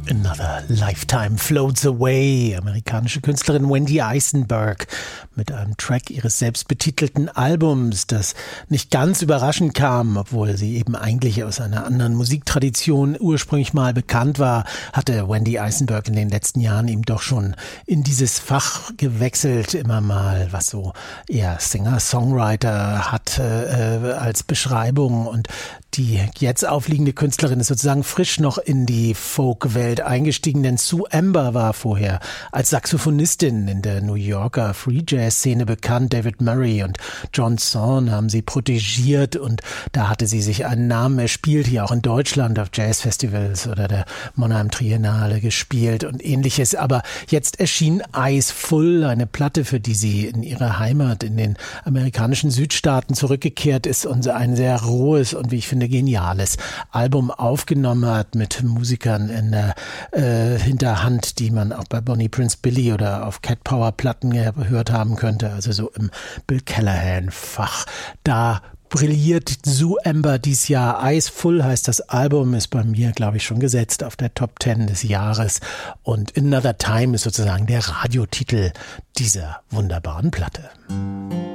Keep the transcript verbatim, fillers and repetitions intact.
Another Lifetime Floats Away, amerikanische Künstlerin Wendy Eisenberg mit einem Track ihres selbstbetitelten Albums, das nicht ganz überraschend kam, obwohl sie eben eigentlich aus einer anderen Musiktradition ursprünglich mal bekannt war, hatte Wendy Eisenberg in den letzten Jahren eben doch schon in dieses Fach gewechselt, immer mal, was so eher Singer-Songwriter hat äh, als Beschreibung, und die jetzt aufliegende Künstlerin ist sozusagen frisch noch in die Folk-Welt eingestiegen, denn Sue Amber war vorher als Saxophonistin in der New Yorker Free-Jazz-Szene bekannt. David Murray und John Zorn haben sie protegiert und da hatte sie sich einen Namen erspielt, hier auch in Deutschland auf Jazzfestivals oder der Mannheim Triennale gespielt und ähnliches. Aber jetzt erschien Eyes Full, eine Platte, für die sie in ihre Heimat in den amerikanischen Südstaaten zurückgekehrt ist und ein sehr rohes und, wie ich finde, geniales Album aufgenommen hat mit Musikern in der äh, Hinterhand, die man auch bei Bonnie Prince Billy oder auf Cat Power Platten gehört haben könnte, also so im Bill Callahan-Fach. Da brilliert Sue Amber dies Jahr. Eyes Full heißt das Album, ist bei mir, glaube ich, schon gesetzt auf der Top Ten des Jahres, und Another Time ist sozusagen der Radiotitel dieser wunderbaren Platte.